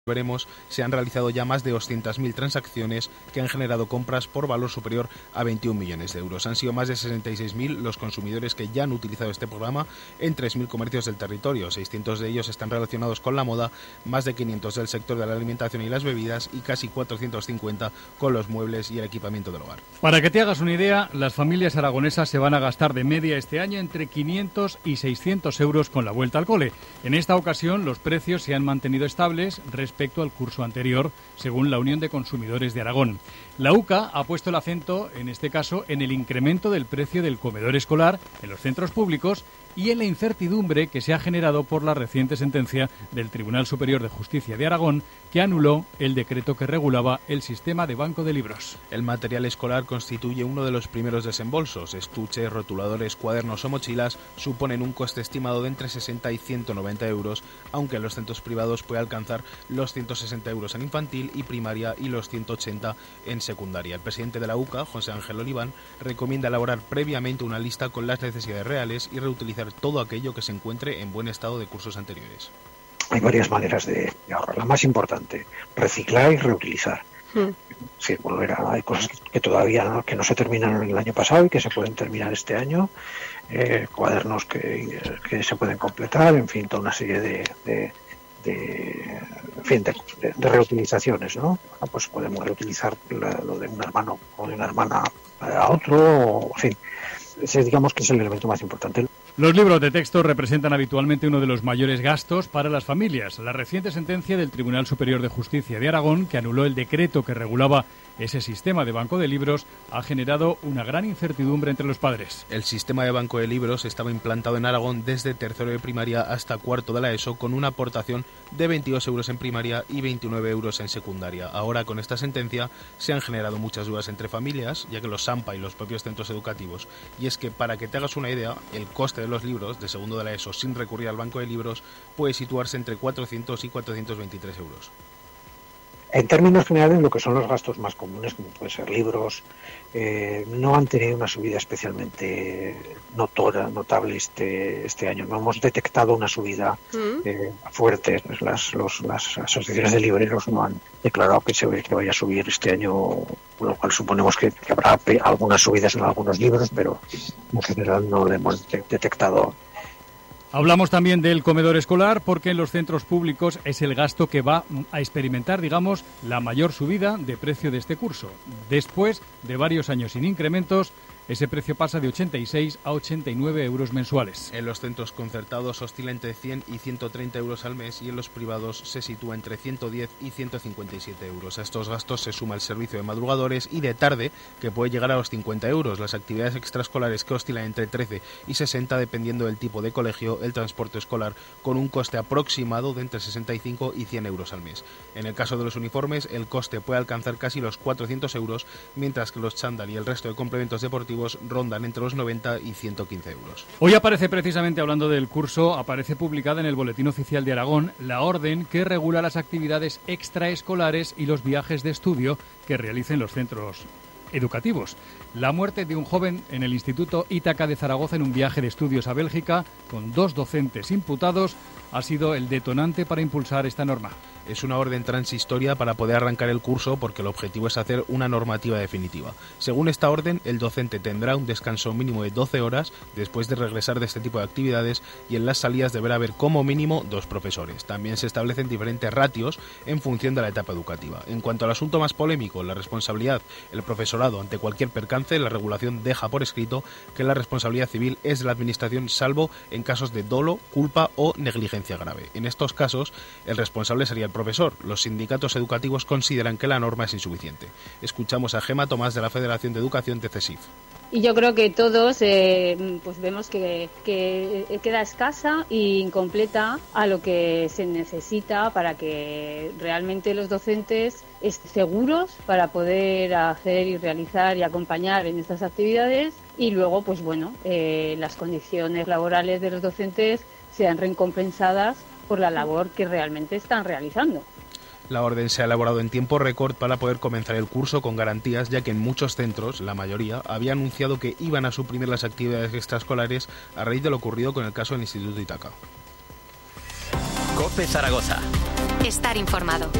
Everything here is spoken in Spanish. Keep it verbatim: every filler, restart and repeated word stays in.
Veremos, se han realizado ya más de doscientas mil transacciones que han generado compras por valor superior a veintiún millones de euros. Han sido más de sesenta y seis mil los consumidores que ya han utilizado este programa en tres mil comercios del territorio. seiscientos de ellos están relacionados con la moda, más de quinientos del sector de la alimentación y las bebidas y casi cuatrocientos cincuenta con los muebles y el equipamiento del hogar. Para que te hagas una idea, las familias aragonesas se van a gastar de media este año entre quinientos y seiscientos euros con la vuelta al cole. En esta ocasión los precios se han mantenido estables respecto al curso anterior, según la Unión de Consumidores de Aragón. La U C A ha puesto el acento, en este caso, en el incremento del precio del comedor escolar en los centros públicos y en la incertidumbre que se ha generado por la reciente sentencia del Tribunal Superior de Justicia de Aragón, que anuló el decreto que regulaba el sistema de banco de libros. El material escolar constituye uno de los primeros desembolsos. Estuches, rotuladores, cuadernos o mochilas suponen un coste estimado de entre sesenta y ciento noventa euros, aunque en los centros privados puede alcanzar los ciento sesenta euros en infantil y primaria y los ciento ochenta en secundaria. El presidente de la U C A, José Ángel Oliván, recomienda elaborar previamente una lista con las necesidades reales y reutilizar todo aquello que se encuentre en buen estado de cursos anteriores. Hay varias maneras de ahorrar. La más importante, reciclar y reutilizar. Mm. Sí, volver a, hay cosas que todavía ¿no? que no se terminaron el año pasado y que se pueden terminar este año, eh, cuadernos que, que se pueden completar, en fin, toda una serie de, de, de, en fin, de, de, de reutilizaciones, ¿no? Pues podemos reutilizar la, lo de un hermano o de una hermana a otro, o, en fin, ese, digamos que es el elemento más importante. Los libros de texto representan habitualmente uno de los mayores gastos para las familias. La reciente sentencia del Tribunal Superior de Justicia de Aragón, que anuló el decreto que regulaba ese sistema de banco de libros, ha generado una gran incertidumbre entre los padres. El sistema de banco de libros estaba implantado en Aragón desde tercero de primaria hasta cuarto de la ESO, con una aportación de veintidós euros en primaria y veintinueve euros en secundaria. Ahora, con esta sentencia, se han generado muchas dudas entre familias, ya que los SAMPA y los propios centros educativos. Y es que, para que te hagas una idea, el coste de los libros de segundo de la ESO sin recurrir al banco de libros puede situarse entre cuatrocientos y cuatrocientos veintitrés euros. En términos generales, lo que son los gastos más comunes, como pueden ser libros, eh, no han tenido una subida especialmente notora, notable este este año. No hemos detectado una subida eh, fuerte. Las, los, las asociaciones de libreros no han declarado que se que vaya a subir este año, con lo cual suponemos que, que habrá algunas subidas en algunos libros, pero en general no lo hemos detectado. Hablamos también del comedor escolar porque en los centros públicos es el gasto que va a experimentar, digamos, la mayor subida de precio de este curso. Después de varios años sin incrementos, ese precio pasa de ochenta y seis a ochenta y nueve euros mensuales. En los centros concertados oscila entre cien y ciento treinta euros al mes y en los privados se sitúa entre ciento diez y ciento cincuenta y siete euros. A estos gastos se suma el servicio de madrugadores y de tarde, que puede llegar a los cincuenta euros, las actividades extraescolares que oscilan entre trece y sesenta dependiendo del tipo de colegio, el transporte escolar, con un coste aproximado de entre sesenta y cinco y cien euros al mes. En el caso de los uniformes, el coste puede alcanzar casi los cuatrocientos euros, mientras que los chándal y el resto de complementos deportivos rondan entre los noventa y ciento quince euros. Hoy aparece, precisamente hablando del curso, aparece publicada en el Boletín Oficial de Aragón la orden que regula las actividades extraescolares y los viajes de estudio que realicen los centros educativos. La muerte de un joven en el Instituto Ítaca de Zaragoza en un viaje de estudios a Bélgica con dos docentes imputados ha sido el detonante para impulsar esta norma. Es una orden transitoria para poder arrancar el curso porque el objetivo es hacer una normativa definitiva. Según esta orden, el docente tendrá un descanso mínimo de doce horas después de regresar de este tipo de actividades y en las salidas deberá haber como mínimo dos profesores. También se establecen diferentes ratios en función de la etapa educativa. En cuanto al asunto más polémico, la responsabilidad, el profesorado ante cualquier percance, la regulación deja por escrito que la responsabilidad civil es de la administración salvo en casos de dolo, culpa o negligencia grave. En estos casos, el responsable sería el profesor. Los sindicatos educativos consideran que la norma es insuficiente. Escuchamos a Gema Tomás de la Federación de Educación de CESIF. Y yo creo que todos eh, pues vemos que, que queda escasa e incompleta a lo que se necesita para que realmente los docentes estén seguros para poder hacer y realizar y acompañar en estas actividades y luego, pues bueno, eh, las condiciones laborales de los docentes sean recompensadas por la labor que realmente están realizando. La orden se ha elaborado en tiempo récord para poder comenzar el curso con garantías, ya que en muchos centros, la mayoría, había anunciado que iban a suprimir las actividades extraescolares a raíz de lo ocurrido con el caso del Instituto Ítaca. COPE Zaragoza. estar informado.